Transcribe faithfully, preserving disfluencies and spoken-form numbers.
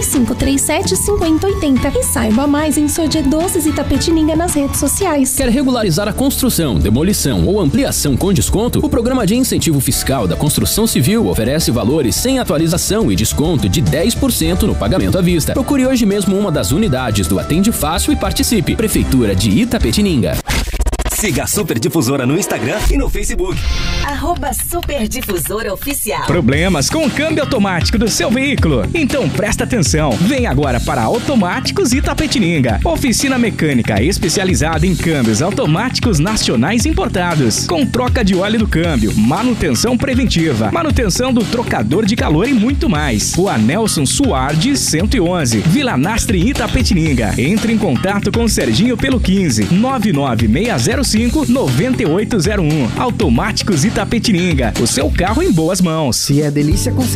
cinco três sete, cinco zero oito zero. E saiba mais em Sodier Doces Itapetininga nas redes sociais. Quer regularizar a construção, demolição ou ampliação com desconto? O Programa de Incentivo Fiscal da Construção Civil oferece valores sem atualização e desconto de dez por cento no pagamento à vista. Procure hoje mesmo uma das unidades do Atende Fácil e participe. Prefeitura de Itapetininga. Siga a Super Difusora no Instagram e no Facebook. Arroba Super Difusora Oficial. Problemas com o câmbio automático do seu veículo? Então presta atenção. Vem agora para Automáticos Itapetininga. Oficina mecânica especializada em câmbios automáticos nacionais importados. Com troca de óleo do câmbio, manutenção preventiva, manutenção do trocador de calor e muito mais. Rua Nelson Suardi, cento e onze. Vila Nastre, Itapetininga. Entre em contato com o Serginho pelo quinze, nove nove seis zero cinco, nove oito zero um. Automáticos Itapetininga. O seu carro em boas mãos. Se é delícia com